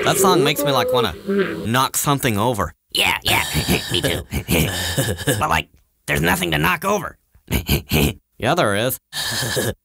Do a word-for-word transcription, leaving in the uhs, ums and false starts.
That song makes me like want to knock something over. Yeah, yeah, me too. But like, there's nothing to knock over. Yeah, there is.